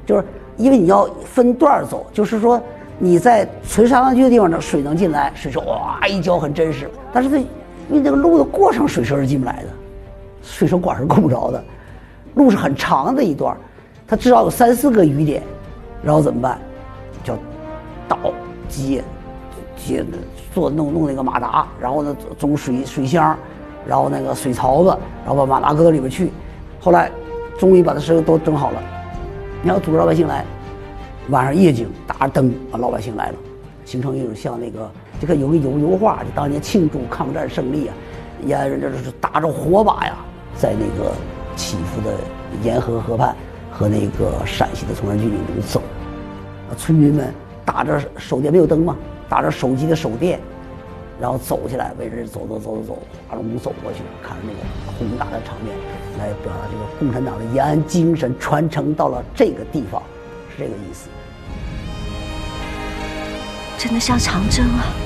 就是因为你要分段走，就是说你在存沙滩区的地方呢，水能进来，水车哇一浇很真实，但是它因为这个路的过程，水车是进不来的，水车管是够不着的，路是很长的一段，它至少有3、4个雨点，然后怎么办？叫倒接弄那个马达，然后呢装水箱，然后那个水槽子，然后把马达搁到里边去。后来终于把这事都整好了，你要组织老百姓来，晚上夜景打着灯，老百姓来了，形成一种像那个这个有个油画，就当年庆祝抗战胜利啊，也就是打着火把呀，在那个起伏的沿河河畔和那个陕西的崇山峻岭中走，村民们打着手电，没有灯嘛，打着手机的手电，然后走起来，围着走，华容走过去，看那个宏大的场面，来表达这个共产党的延安精神传承到了这个地方，是这个意思。 真的像长征啊！